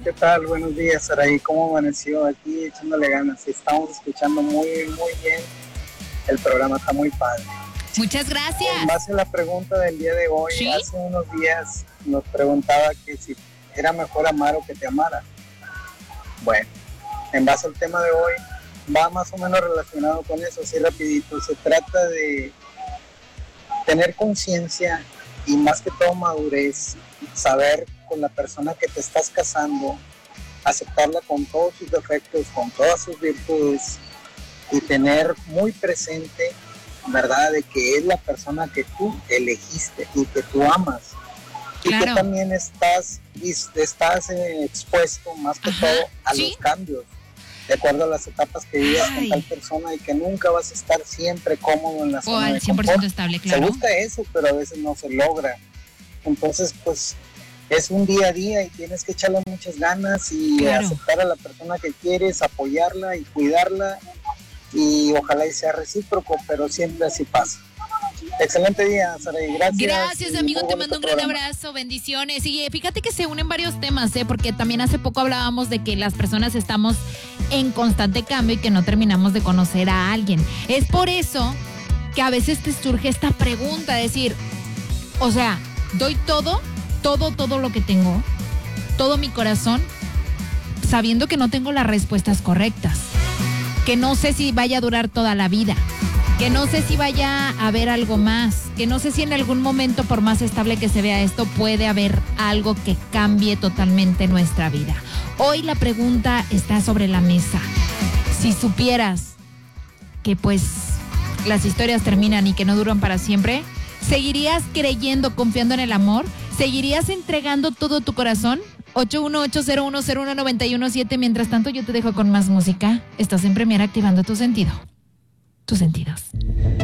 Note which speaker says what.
Speaker 1: ¿Qué tal? Buenos días, Saraí. ¿Cómo amaneció? Aquí echándole ganas. Estamos escuchando muy bien. El programa está muy padre.
Speaker 2: Muchas gracias.
Speaker 1: En base a la pregunta del día de hoy,
Speaker 2: ¿Sí?
Speaker 1: Hace unos días nos preguntaba que si era mejor amar o que te amara. Bueno, en base al tema de hoy, va más o menos relacionado con eso, así rapidito. Se trata de tener conciencia y más que todo madurez, saber con la persona que te estás casando, aceptarla con todos sus defectos, con todas sus virtudes y tener muy presente, ¿verdad?, de que es la persona que tú elegiste y que tú amas.
Speaker 2: Claro.
Speaker 1: Y que también estás expuesto más que todo a los cambios, de acuerdo a las etapas que vivas con tal persona, y que nunca vas a estar siempre cómodo en la zona
Speaker 2: al
Speaker 1: de
Speaker 2: 100%
Speaker 1: confort.
Speaker 2: estable, claro.
Speaker 1: Se busca eso, pero a veces no se logra. Entonces, pues, es un día a día y tienes que echarle muchas ganas y aceptar a la persona que quieres, apoyarla y cuidarla, y ojalá y sea recíproco, pero siempre así pasa. Excelente día, Saray.
Speaker 2: Gracias, amigo. Te mando un gran abrazo. Bendiciones. Y fíjate que se unen varios temas, porque también hace poco hablábamos de que las personas estamos en constante cambio y que no terminamos de conocer a alguien. Es por eso que a veces te surge esta pregunta, decir, o sea, doy todo lo que tengo, todo mi corazón, sabiendo que no tengo las respuestas correctas, que no sé si vaya a durar toda la vida, que no sé si vaya a haber algo más, que no sé si en algún momento, por más estable que se vea esto, puede haber algo que cambie totalmente nuestra vida. Hoy la pregunta está sobre la mesa. Si supieras que pues las historias terminan y que no duran para siempre, ¿seguirías creyendo, confiando en el amor? ¿Seguirías entregando todo tu corazón? 818-010-1917. Mientras tanto, yo te dejo con más música. Estás en Premier, activando tu sentido. Tus sentidos.